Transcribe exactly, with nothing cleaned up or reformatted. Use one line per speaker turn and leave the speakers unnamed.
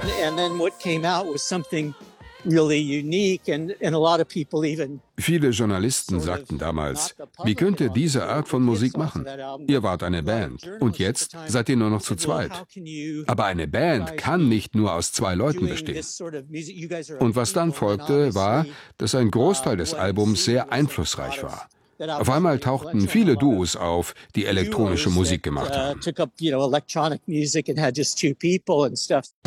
And then what came out was something really unique, and, and a lot of people even
Viele Journalisten sagten damals, wie könnt ihr diese Art von Musik machen? Ihr wart eine Band und jetzt seid ihr nur noch zu zweit. Aber eine Band kann nicht nur aus zwei Leuten bestehen. Und was dann folgte, war, dass ein Großteil des Albums sehr einflussreich war. Auf einmal tauchten viele Duos auf, die elektronische Musik gemacht haben.